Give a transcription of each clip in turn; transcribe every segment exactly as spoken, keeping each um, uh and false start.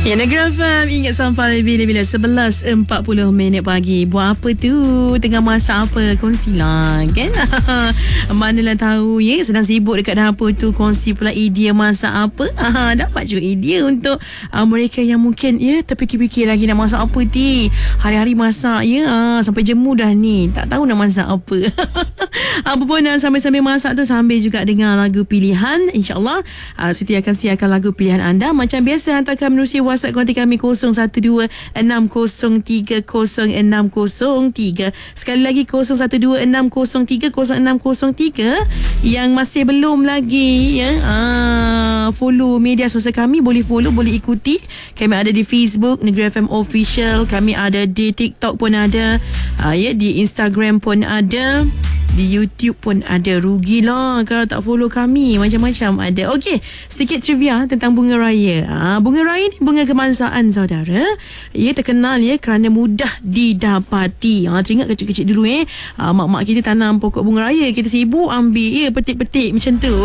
Ya, Negeri F M ingat sampai bila-bila sebelas empat puluh minit pagi. Buat apa tu? Tengah masak apa? Kongsilah, kan? Manalah tahu, ya, sedang sibuk dekat dapur tu, kongsi pula idea masak apa. Ha, dapat juga idea untuk uh, mereka yang mungkin, ya, terfikir-fikir lagi nak masak apa ti. Hari-hari masak, ya, uh, sampai jemu dah ni. Tak tahu nak masak apa. Apa pun, uh, sambil-sambil masak tu, sambil juga dengar lagu pilihan. InsyaAllah, uh, Siti akan siarkan lagu pilihan anda. Macam biasa, hantarkan menerusi WhatsApp kontak kami kosong satu dua enam kosong tiga kosong enam kosong tiga. Sekali lagi kosong satu dua enam kosong tiga kosong enam kosong tiga. Yang masih belum lagi, ya, aa, follow media sosial kami, boleh follow, boleh ikuti. Kami ada di Facebook Negeri F M Official, kami ada di TikTok pun ada, aa, ya, di Instagram pun ada, di YouTube pun ada. Rugilah kalau tak follow kami. Macam-macam ada. Okey, sedikit trivia tentang bunga raya. Ha, bunga raya ni bunga kebangsaan, saudara. Ia terkenal, ya, kerana mudah didapati. Ha, teringat kecil-kecil dulu, eh. Ha, mak-mak kita tanam pokok bunga raya, kita sibuk ambil, ya, petik-petik macam tu.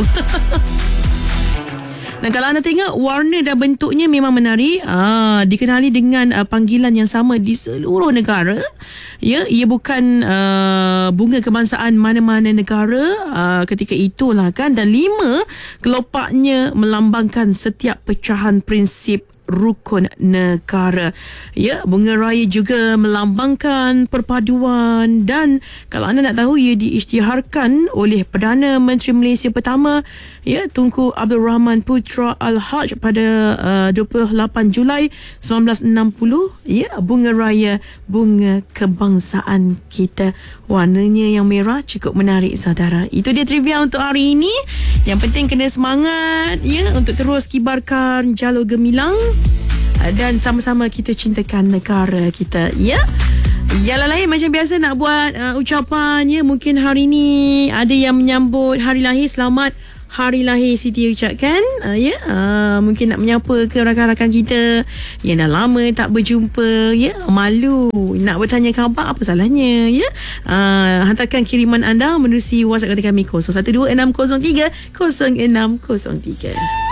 Dan kalau anda tengok, warna dan bentuknya memang menarik. Ah, dikenali dengan uh, panggilan yang sama di seluruh negara. Ya, ia bukan uh, bunga kebangsaan mana-mana negara uh, ketika itulah, kan. Dan lima kelopaknya melambangkan setiap pecahan prinsip rukun negara. Ya, bunga raya juga melambangkan perpaduan. Dan kalau anda nak tahu, ia diisytiharkan oleh Perdana Menteri Malaysia pertama, ya, Tunku Abdul Rahman Putra Al-Haj pada uh, dua puluh lapan Julai seribu sembilan ratus enam puluh. Ya, bunga raya, bunga kebangsaan kita. Warnanya yang merah cukup menarik, saudara. Itu dia trivia untuk hari ini. Yang penting kena semangat, ya, untuk terus kibarkan jalur gemilang dan sama-sama kita cintakan negara kita, ya. Yang lain macam biasa nak buat uh, ucapan, ya. Mungkin hari ni ada yang menyambut hari lahir. Selamat hari lahir Siti ucapkan, uh, ya. Uh, mungkin nak menyapa ke rakan-rakan kita yang dah lama tak berjumpa, ya. Malu nak bertanya khabar, apa salahnya, ya. Uh, hantarkan kiriman anda menerusi WhatsApp kata kami kosong satu dua enam kosong tiga kosong enam kosong tiga.